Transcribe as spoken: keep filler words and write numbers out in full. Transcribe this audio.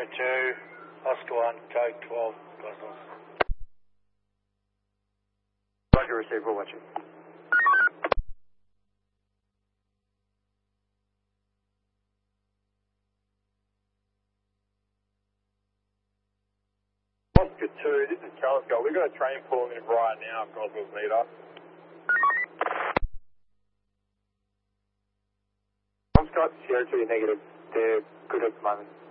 Sierra two, Oscar one, code twelve, Cosmos. Roger, receive, we'll watch you. Oscar two, this is Telescope. We've got a train pulling in right now, Cosmos meter. I'm Scott, Sierra two, negative. They're good at the moment.